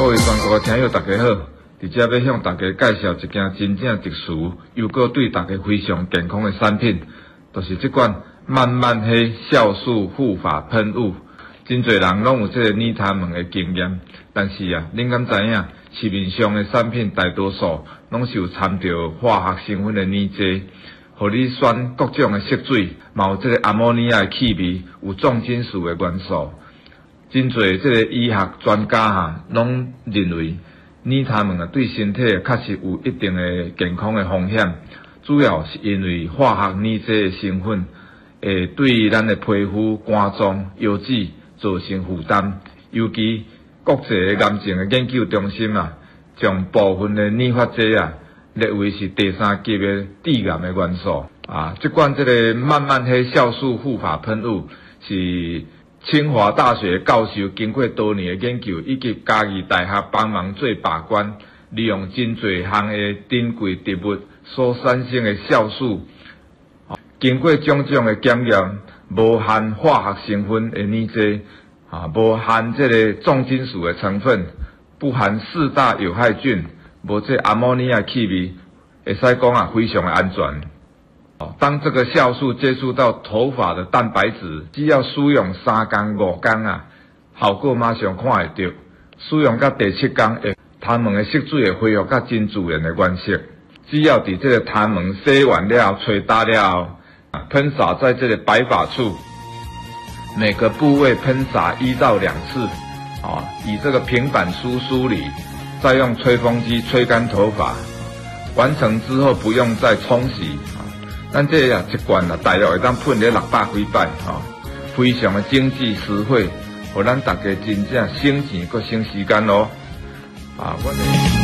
各位全国的听友大家好，伫遮要向大家介绍一件真正特殊又搁对大家非常健康的产品，就是这款慢慢黑酵素护发喷雾。真侪人拢有这个泥痰门的经验，但是恁敢知影市面上的产品大多数拢是有掺着化学成分的泥剂，互你选各种的色水，嘛有这个阿摩尼亚的气味，有重金属的元素。真侪这个医学专家拢认为泥痰门对身体确实有一定的健康的风险，主要是因为化学泥剂的成分会对咱的皮肤、肝脏、腰子造成负担。尤其国际的癌症的研究中心将部分的泥发剂列为是第3级的致癌的元素。这款这个慢慢黑酵素护发喷雾是清华大学教授经过多年的研究，以及嘉义大学帮忙做把关，利用真侪项的珍贵植物所产生的酵素，经过种种的检验，无含化学成分的泥剂，无含这个重金属的成分，不含4大有害菌，无这阿摩尼亚气味，会使讲非常的安全。当这个酵素接触到头发的蛋白质，只要使用3天5天效果马上看会到。使用到第7天，痰门的色水会恢复到真自然的原色。只要伫这个痰门洗完了、吹打了后，喷洒在这个白发处，每个部位喷洒1到2次，以这个平板梳理，再用吹风机吹干头发。完成之后不用再冲洗。咱这一罐大约会当喷了600几摆，非常的经济实惠，互咱大家真正省钱搁省时间咯。我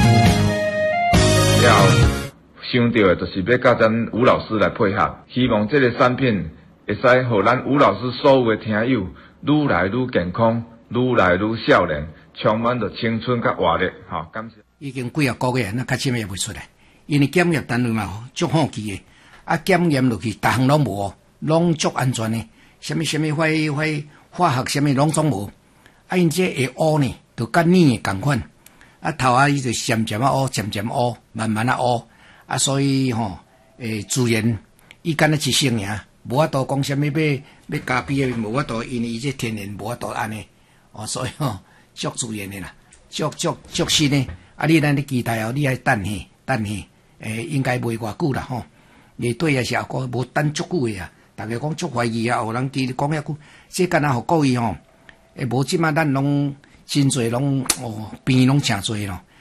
想到的就是要甲咱吴老师来配合，希望这个产品会使互咱吴老师所有的听友愈来愈健康，愈来愈少年，充满着青春甲活力。感谢。 已经几个月，那较深也袂出来，因为检验单位足好奇的。检验落去，逐项拢无，拢足安全的。什么化学什么拢总无。因这会乌呢，就甲泥的共款。头伊就渐渐乌，渐渐乌，慢慢乌。所以自然伊干那一生尔，无法度讲什么要加比的，无法度，因为伊这天然无法度安尼。所以足自然的啦，足新的。咱咧期待你爱等下，应该袂偌久啦吼。你对也是个无等足久的大家讲足怀疑有人记讲遐久，这敢若互各位无即马咱拢真侪拢病拢诚侪咯。